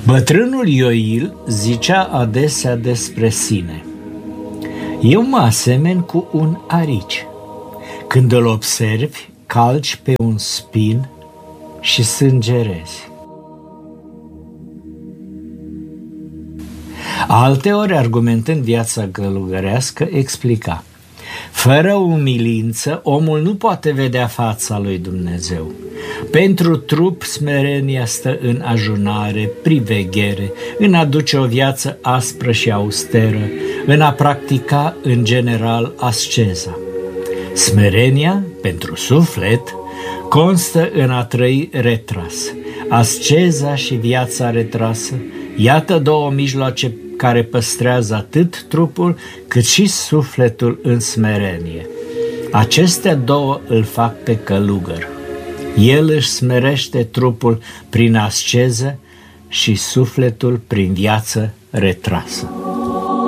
Bătrânul Ioil zicea adesea despre sine: eu mă asemen cu un arici. Când îl observi, calci pe un spin și sângerezi. Alteori, argumentând viața călugărească, explica: fără umilință, omul nu poate vedea fața lui Dumnezeu. Pentru trup, smerenia stă în ajunare, priveghere, în a duce o viață aspră și austeră, în a practica, în general, asceza. Smerenia, pentru suflet, constă în a trăi retras. Asceza și viața retrasă, iată două mijloace care păstrează atât trupul cât și sufletul în smerenie. Acestea două îl fac pe călugăr. El își smerește trupul prin asceză și sufletul prin viață retrasă.